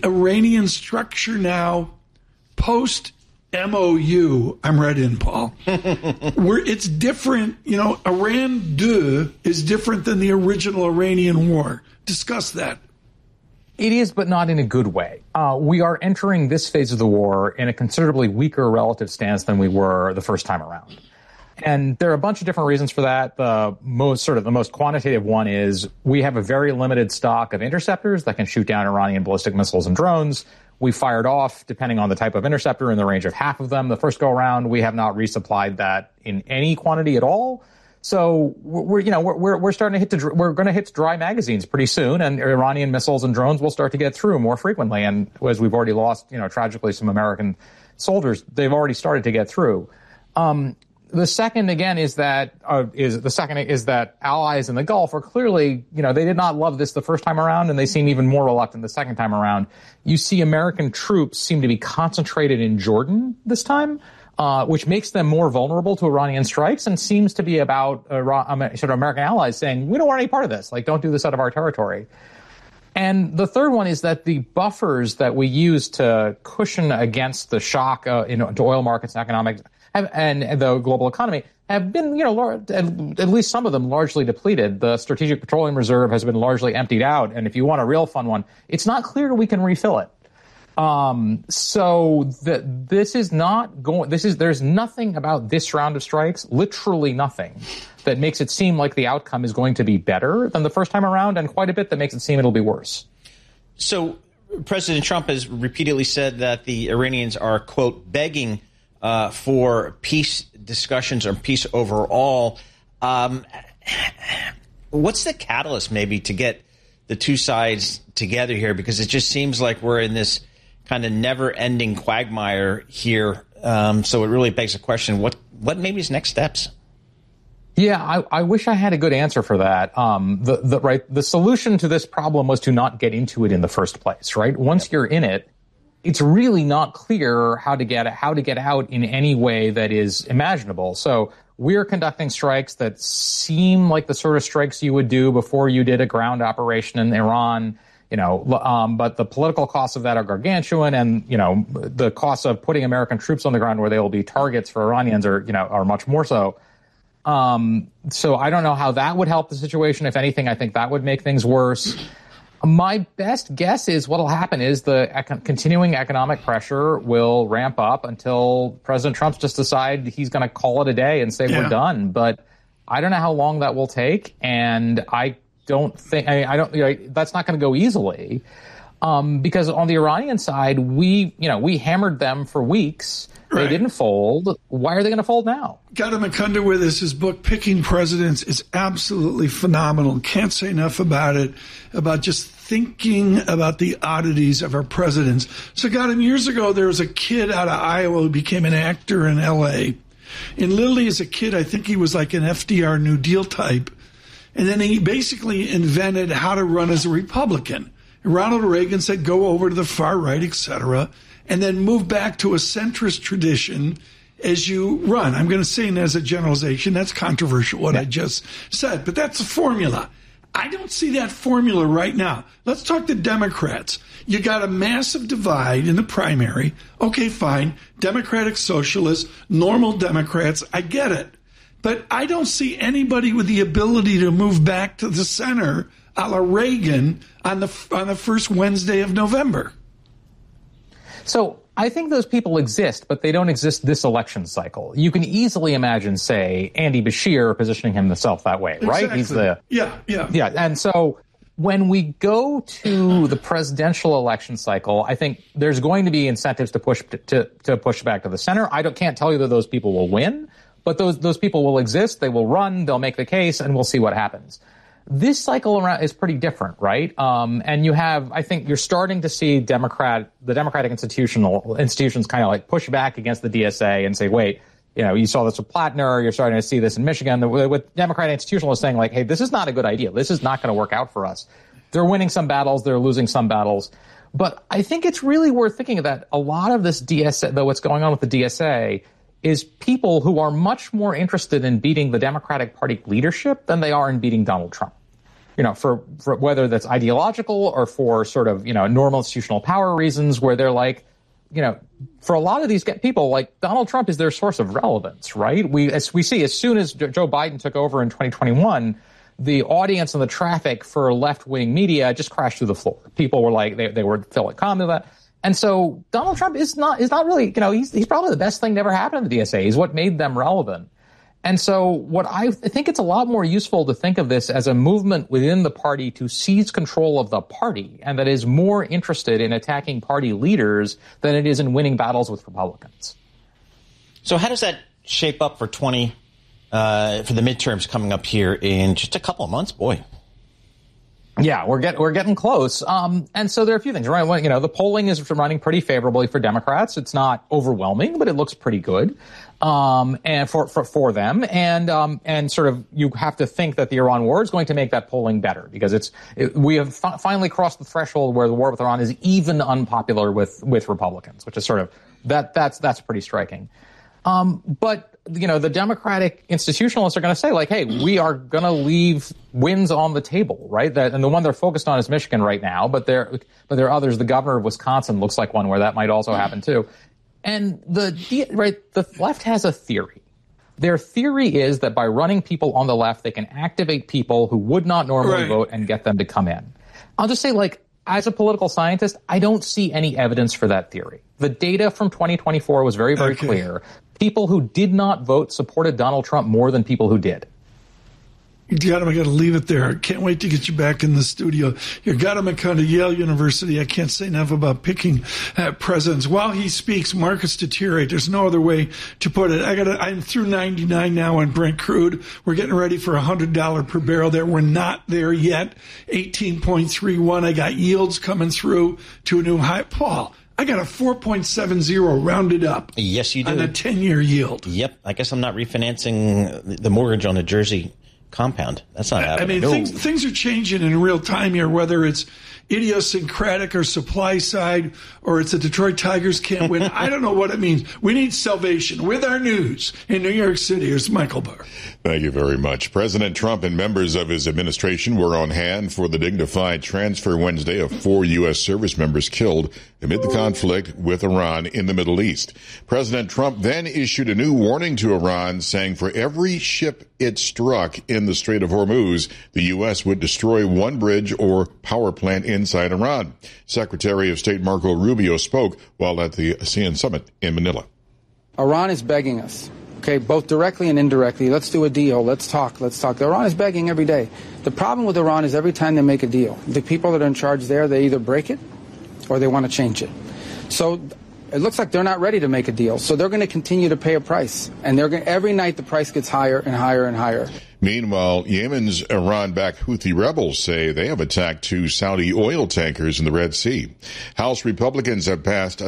Iranian structure now post MOU. I'm right in, Paul. It's different. Iran 2 is different than the original Iranian war. Discuss that. It is, but not in a good way. We are entering this phase of the war in a considerably weaker relative stance than we were the first time around. And there are a bunch of different reasons for that. The most quantitative one is we have a very limited stock of interceptors that can shoot down Iranian ballistic missiles and drones. We fired off, depending on the type of interceptor, in the range of half of them the first go around. We have not resupplied that in any quantity at all. So we're starting to we're going to hit dry magazines pretty soon, and Iranian missiles and drones will start to get through more frequently. And as we've already lost, tragically, some American soldiers, they've already started to get through. The second, again, is that allies in the Gulf are clearly, they did not love this the first time around, and they seem even more reluctant the second time around. You see American troops seem to be concentrated in Jordan this time, which makes them more vulnerable to Iranian strikes, and seems to be about American allies saying, we don't want any part of this. Don't do this out of our territory. And the third one is that the buffers that we use to cushion against the shock to oil markets and economics and the global economy have been, at least some of them this depleted. The Strategic Petroleum Reserve has been largely emptied out. And if you want a real fun one, it's not clear we can refill it. There's nothing about this round of strikes, literally nothing, that makes it seem like the outcome is going to be better than the first time around, and quite a bit that makes it seem it'll be worse. So President Trump has repeatedly said that the Iranians are, quote, begging for peace discussions or peace overall. What's the catalyst maybe to get the two sides together here? Because it just seems like we're in this kind of never-ending quagmire here. So it really begs the question, what maybe is next steps? Yeah, I wish I had a good answer for that. The solution to this problem was to not get into it in the first place, right? Once you're in it, it's really not clear how to get out in any way that is imaginable. So we're conducting strikes that seem like the sort of strikes you would do before you did a ground operation in Iran, but the political costs of that are gargantuan, and, the costs of putting American troops on the ground where they will be targets for Iranians are much more so. So I don't know how that would help the situation. If anything, I think that would make things worse. My best guess is what'll happen is the continuing economic pressure will ramp up until President Trump just decide he's going to call it a day and say we're done. But I don't know how long that will take, and I don't think that's not going to go easily, because on the Iranian side, we hammered them for weeks. Right. They didn't fold. Why are they going to fold now? Gautam Mukunda with us. His book, Picking Presidents, is absolutely phenomenal. Can't say enough about it, about just thinking about the oddities of our presidents. So, Gautam, years ago, there was a kid out of Iowa who became an actor in L.A. And literally as a kid, I think he was like an FDR New Deal type. And then he basically invented how to run as a Republican. Ronald Reagan said, go over to the far right, etc., and then move back to a centrist tradition as you run. I'm going to say as a generalization, that's controversial what I just said, but that's a formula. I don't see that formula right now. Let's talk to Democrats. You got a massive divide in the primary. Okay, fine. Democratic Socialists, normal Democrats, I get it. But I don't see anybody with the ability to move back to the center a la Reagan on the first Wednesday of November. So I think those people exist, but they don't exist this election cycle. You can easily imagine, say, Andy Bashir positioning himself that way, right? Exactly. He's the yeah. And so when we go to the presidential election cycle, I think there's going to be incentives to push back to the center. Can't tell you that those people will win, but those people will exist. They will run. They'll make the case, and we'll see what happens. This cycle around is pretty different, right? And I think you're starting to see the Democratic institutions kind of like push back against the DSA and say, wait, you saw this with Plattner, you're starting to see this in Michigan, with Democratic institutionalists saying like, hey, this is not a good idea. This is not going to work out for us. They're winning some battles, they're losing some battles. But I think it's really worth thinking that a lot of this DSA, though, what's going on with the DSA is people who are much more interested in beating the Democratic Party leadership than they are in beating Donald Trump. for whether that's ideological or for sort of, normal institutional power reasons, where they're like, for a lot of these people, like Donald Trump is their source of relevance, right? As we see, as soon as Joe Biden took over in 2021, the audience and the traffic for left-wing media just crashed through the floor. People were like, they were feeling calm to that. And so Donald Trump is not really, he's probably the best thing that ever happened to the DSA. He's what made them relevant. And so what I think it's a lot more useful to think of this as a movement within the party to seize control of the party, and that is more interested in attacking party leaders than it is in winning battles with Republicans. So how does that shape up for for the midterms coming up here in just a couple of months? Boy. Yeah, we're getting close. And so there are a few things, right? Well, the polling is running pretty favorably for Democrats. It's not overwhelming, but it looks pretty good. And for them. And sort of you have to think that the Iran war is going to make that polling better, because we have finally crossed the threshold where the war with Iran is even unpopular with Republicans, which is sort of that's pretty striking. But the Democratic institutionalists are going to say, like, hey, we are going to leave wins on the table, right? And the one they're focused on is Michigan right now, but there are others. The governor of Wisconsin looks like one where that might also happen too. And the left has a theory. Their theory is that by running people on the left, they can activate people who would not normally vote and get them to come in. I'll just say, like, as a political scientist, I don't see any evidence for that theory. The data from 2024 was very, very clear. People who did not vote supported Donald Trump more than people who did. Gautam, I got to leave it there. I can't wait to get you back in the studio. You're Gautam Mukunda, Yale University. I can't say enough about picking presidents. While he speaks, markets deteriorate. There's no other way to put it. I'm through 99 now on Brent crude. We're getting ready for $100 per barrel there. We're not there yet. 18.31. I got yields coming through to a new high. Paul, I got a 4.70 rounded up. Yes, you do. On a 10-year yield. Yep. I guess I'm not refinancing the mortgage on a Jersey compound. That's not happening. I mean, things are changing in real time here, whether it's idiosyncratic or supply side, or it's the Detroit Tigers can't win. I don't know what it means. We need salvation. With our news in New York City, here's Michael Barr. Thank you very much. President Trump and members of his administration were on hand for the dignified transfer Wednesday of 4 U.S. service members killed amid the conflict with Iran in the Middle East. President Trump then issued a new warning to Iran, saying for every ship it struck in the Strait of Hormuz, the U.S. would destroy one bridge or power plant inside Iran. Secretary of State Marco Rubio spoke while at the ASEAN summit in Manila. Iran is begging us, okay, both directly and indirectly. Let's do a deal. Let's talk. Iran is begging every day. The problem with Iran is every time they make a deal, the people that are in charge there, they either break it or they want to change it. So it looks like they're not ready to make a deal. So they're going to continue to pay a price. And every night the price gets higher and higher and higher. Meanwhile, Yemen's Iran-backed Houthi rebels say they have attacked 2 Saudi oil tankers in the Red Sea. House Republicans have passed a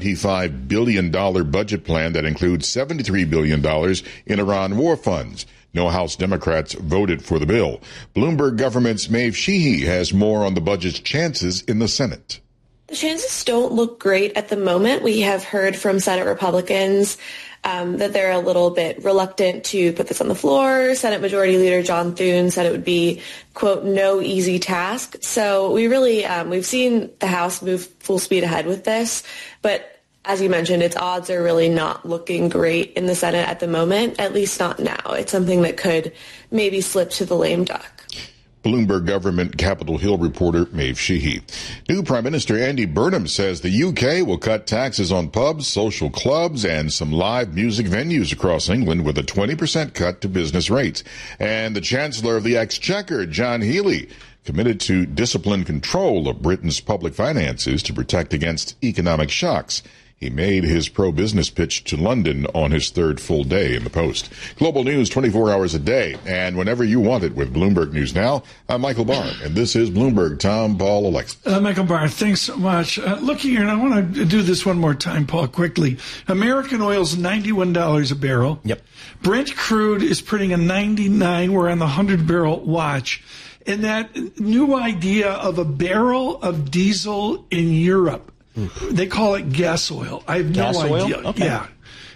$95 billion budget plan that includes $73 billion in Iran war funds. No House Democrats voted for the bill. Bloomberg government's Maeve Sheehy has more on the budget's chances in the Senate. The chances don't look great at the moment. We have heard from Senate Republicans that they're a little bit reluctant to put this on the floor. Senate Majority Leader John Thune said it would be, quote, no easy task. So we really, we've seen the House move full speed ahead with this. But as you mentioned, its odds are really not looking great in the Senate at the moment, at least not now. It's something that could maybe slip to the lame duck. Bloomberg government Capitol Hill reporter Maeve Sheehy. New Prime Minister Andy Burnham says the UK will cut taxes on pubs, social clubs, and some live music venues across England with a 20% cut to business rates. And the Chancellor of the Exchequer, John Healey, committed to disciplined control of Britain's public finances to protect against economic shocks. He made his pro-business pitch to London on his third full day in the post. Global news 24 hours a day, and whenever you want it with Bloomberg News Now. I'm Michael Barr, and this is Bloomberg. Tom, Paul, Alexa. Michael Barr, thanks so much. Look here, and I want to do this one more time, Paul, quickly. American oil's $91 a barrel. Yep. Brent crude is printing a 99. We're on the 100-barrel watch. And that new idea of a barrel of diesel in Europe, they call it gas oil. I have no idea. Okay. Yeah.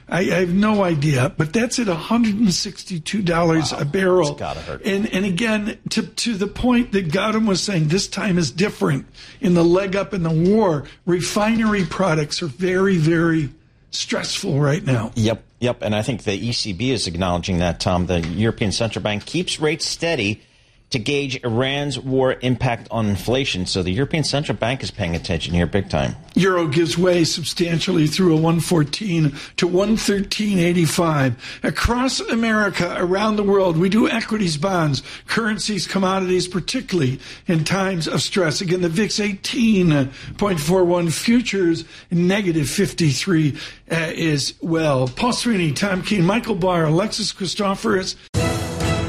I have no idea, but that's at $162 a barrel. It's gotta hurt. And again, to the point that Gautam was saying, this time is different in the leg up in the war. Refinery products are very, very stressful right now. Yep. And I think the ECB is acknowledging that, Tom. The European Central Bank keeps rates steady to gauge Iran's war impact on inflation. So the European Central Bank is paying attention here big time. Euro gives way substantially through a 114 to 113.85. Across America, around the world, we do equities, bonds, currencies, commodities, particularly in times of stress. Again, the VIX 18.41, futures negative 53 is well. Paul Sweeney, Tom Keene, Michael Barr, Alexis Christoforous,